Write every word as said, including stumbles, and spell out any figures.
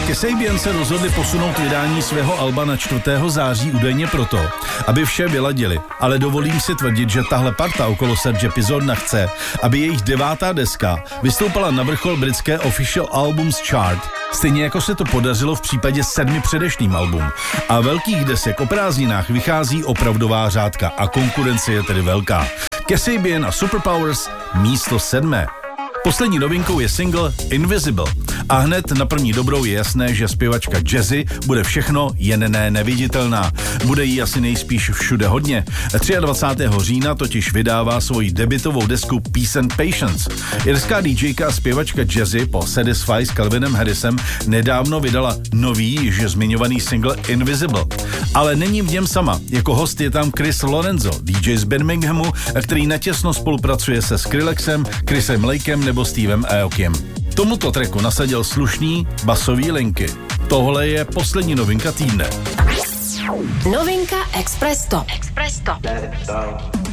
Kasabian se rozhodli posunout vydání svého alba na čtvrtého září údajně proto, aby vše vyladili, ale dovolím si tvrdit, že tahle parta okolo Serge Pizorna chce, aby jejich devátá deska vystoupala na vrchol britské Official Albums Chart, stejně jako se to podařilo v případě sedmi předešlým album. A velkých desek o prázdninách vychází opravdová řádka a konkurence je tedy velká. Kasabian a Superpowers místo sedmé. Poslední novinkou je single Invisible. A hned na první dobrou je jasné, že zpěvačka Jazzy bude všechno, jen ne neviditelná. Bude jí asi nejspíš všude hodně. dvacátého třetího října totiž vydává svoji debutovou desku Peace and Patience. Irská DJka a zpěvačka Jazzy po Satisfy s Calvinem Harrisem nedávno vydala nový, již zmiňovaný single Invisible. Ale není v něm sama. Jako host je tam Chris Lorenzo, D J z Birminghamu, který natěsno spolupracuje se Skrillexem, Chrisem Lakem nebo Stevem Aokiem. Tomuto tracku nasadil slušný basový linky. Tohle je poslední novinka týdne. Novinka Express Top. Express Top.